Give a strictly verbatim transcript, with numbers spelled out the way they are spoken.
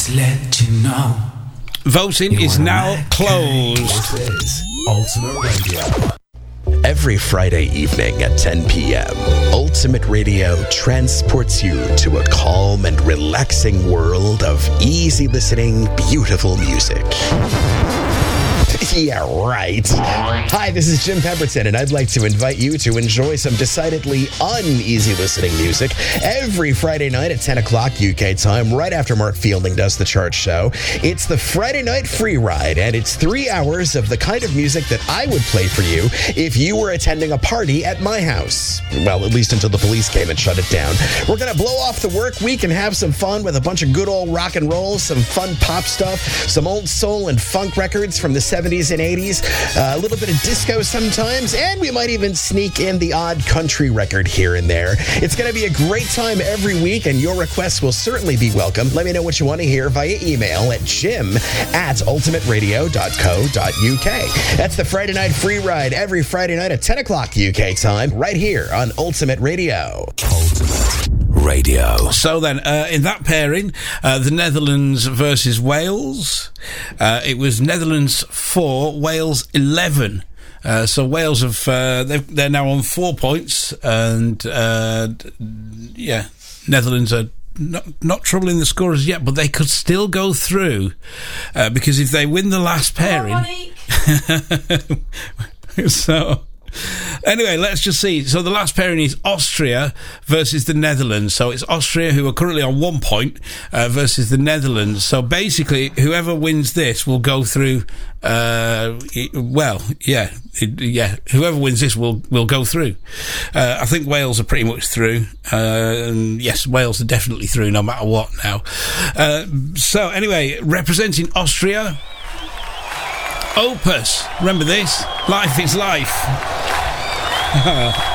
to let you know. Voting is now closed. This is Ultimate Radio. Every Friday evening at ten p.m., Ultimate Radio transports you to a calm and relaxing world of easy listening, beautiful music. Yeah, right. Hi, this is Jim Pemberton, and I'd like to invite you to enjoy some decidedly uneasy listening music every Friday night at ten o'clock U K time, right after Mark Fielding does the chart show. It's the Friday Night Free Ride, and it's three hours of the kind of music that I would play for you if you were attending a party at my house. Well, at least until the police came and shut it down. We're going to blow off the work week and have some fun with a bunch of good old rock and roll, some fun pop stuff, some old soul and funk records from the seventies and eighties, uh, a little bit of disco sometimes, and we might even sneak in the odd country record here and there. It's going to be a great time every week, and your requests will certainly be welcome. Let me know what you want to hear via email at jim at ultimate radio dot co dot u k. That's the Friday Night Free Ride every Friday night at ten o'clock U K time, right here on Ultimate Radio. Ultimate Radio. So then, uh, in that pairing, uh, the Netherlands versus Wales. Uh, it was Netherlands four, Wales eleven. Uh, so Wales have uh, they're now on four points, and uh, yeah, Netherlands are not, not troubling the scorers yet, but they could still go through uh, because if they win the last pairing, so. Anyway, let's just see. So the last pairing is Austria versus the Netherlands. So it's Austria, who are currently on one point, uh, versus the Netherlands. So basically, whoever wins this will go through. Uh, well, yeah, it, yeah. Whoever wins this will will go through. Uh, I think Wales are pretty much through. Uh, and yes, Wales are definitely through, no matter what. Now. Uh, so anyway, representing Austria. Opus, remember this? Life is life.